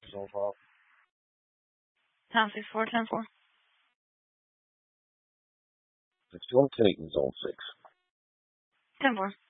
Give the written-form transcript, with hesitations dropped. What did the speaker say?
so far. Tom 6-4, 10-4. It's still taking zone 6. 10-4.